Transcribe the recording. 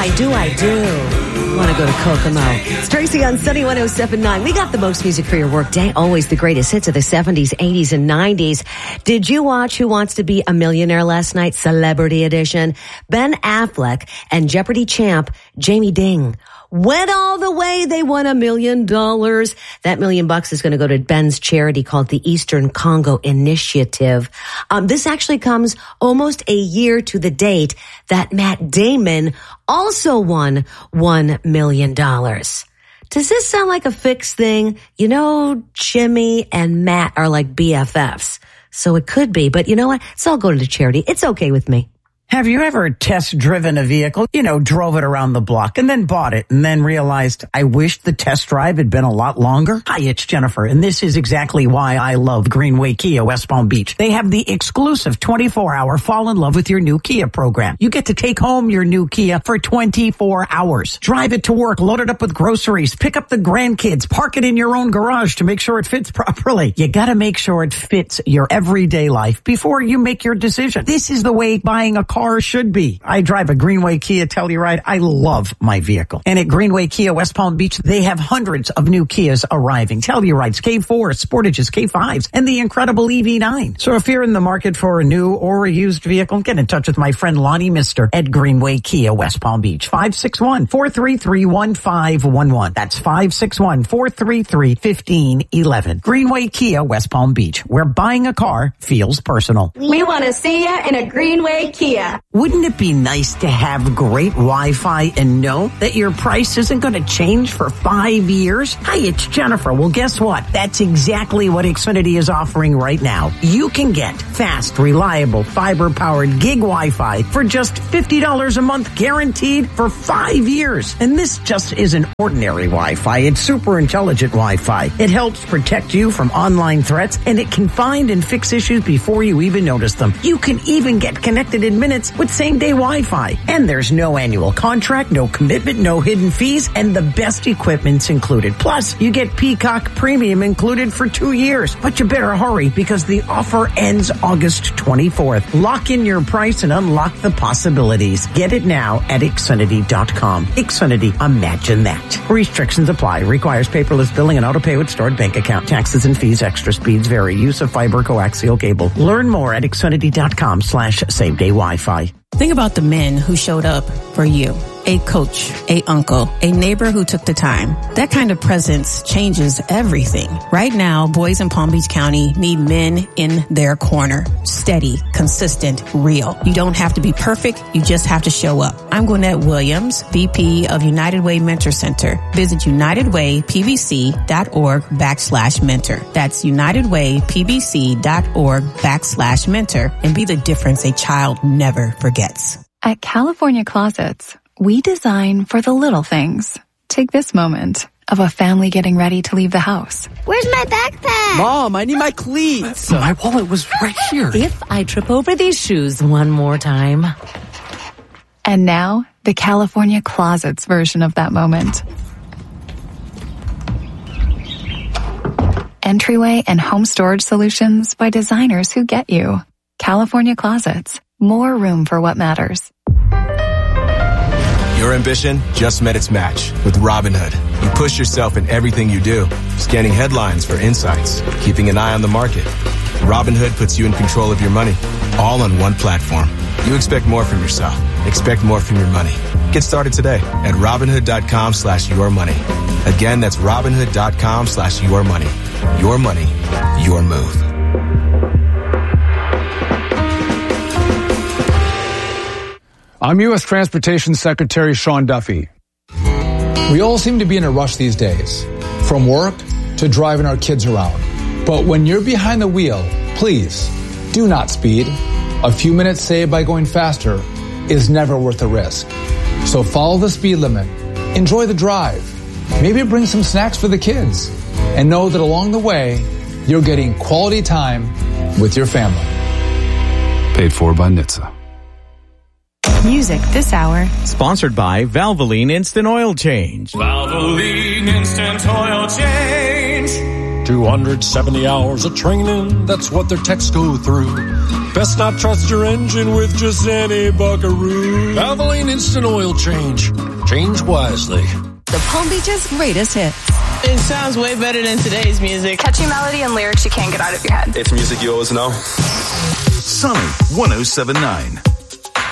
I do. Want to go to Kokomo. It's Tracy on Sunny 107.9. We got the most music for your workday. Always the greatest hits of the 70s, 80s, and 90s. Did you watch Who Wants to Be a Millionaire last night? Celebrity edition. Ben Affleck and Jeopardy champ Jamie Ding went all the way. They won $1 million. That $1 million is going to go to Ben's charity called the Eastern Congo Initiative. This actually comes almost a year to the date that Matt Damon also won $1 million. Does this sound like a fixed thing? You know, Jimmy and Matt are like BFFs, so it could be. But you know what? It's all going to charity. It's okay with me. Have you ever test driven a vehicle, drove it around the block and then bought it and then realized, I wish the test drive had been a lot longer? Hi, it's Jennifer, and this is exactly why I love Greenway Kia West Palm Beach. They have the exclusive 24-hour Fall in Love with Your New Kia program. You get to take home your new Kia for 24 hours. Drive it to work, load it up with groceries, pick up the grandkids, park it in your own garage to make sure it fits properly. You gotta make sure it fits your everyday life before you make your decision. This is the way buying a car should be. I drive a Greenway Kia Telluride. I love my vehicle. And at Greenway Kia West Palm Beach, they have hundreds of new Kias arriving. Tellurides, K4s, Sportages, K5s, and the incredible EV9. So if you're in the market for a new or a used vehicle, get in touch with my friend Lonnie Mister at Greenway Kia West Palm Beach. 561-433-1511. That's 561-433-1511. Greenway Kia West Palm Beach, where buying a car feels personal. We want to see you in a Greenway Kia. Wouldn't it be nice to have great Wi-Fi and know that your price isn't going to change for 5 years? Hi, it's Jennifer. Well, guess what? That's exactly what Xfinity is offering right now. You can get fast, reliable, fiber-powered gig Wi-Fi for just $50 a month guaranteed for 5 years. And this just isn't ordinary Wi-Fi. It's super intelligent Wi-Fi. It helps protect you from online threats, and it can find and fix issues before you even notice them. You can even get connected in minutes with same-day Wi-Fi. And there's no annual contract, no commitment, no hidden fees, and the best equipment's included. Plus, you get Peacock Premium included for 2 years. But you better hurry because the offer ends August 24th. Lock in your price and unlock the possibilities. Get it now at Xfinity.com. Xfinity, imagine that. Restrictions apply. Requires paperless billing and auto-pay with stored bank account. Taxes and fees, extra speeds vary. Use of fiber coaxial cable. Learn more at Xfinity.com/same-day Wi-Fi. Think about the men who showed up for you. A coach, a uncle, a neighbor who took the time. That kind of presence changes everything. Right now, boys in Palm Beach County need men in their corner. Steady, consistent, real. You don't have to be perfect. You just have to show up. I'm Gwinnett Williams, VP of United Way Mentor Center. Visit UnitedWayPBC.org/mentor. That's UnitedWayPBC.org/mentor and be the difference a child never forgets. At California Closets, we design for the little things. Take this moment of a family getting ready to leave the house. Where's my backpack? Mom, I need my cleats. My wallet was right here. If I trip over these shoes one more time. And now, the California Closets version of that moment. Entryway and home storage solutions by designers who get you. California Closets. More room for what matters. Your ambition just met its match with Robinhood. You push yourself in everything you do, scanning headlines for insights, keeping an eye on the market. Robinhood puts you in control of your money, all on one platform. You expect more from yourself. Expect more from your money. Get started today at Robinhood.com/yourmoney. Again, that's Robinhood.com/yourmoney. Your money, your move. I'm U.S. Transportation Secretary Sean Duffy. We all seem to be in a rush these days, from work to driving our kids around. But when you're behind the wheel, please do not speed. A few minutes saved by going faster is never worth the risk. So follow the speed limit, enjoy the drive, maybe bring some snacks for the kids, and know that along the way, you're getting quality time with your family. Paid for by NHTSA. Music this hour. Sponsored by Valvoline Instant Oil Change. Valvoline Instant Oil Change. 270 hours of training, that's what their techs go through. Best not trust your engine with just any buckaroo. Valvoline Instant Oil Change. Change wisely. The Palm Beach's greatest hits. It sounds way better than today's music. Catchy melody and lyrics you can't get out of your head. It's music you always know. Sunny 107.9.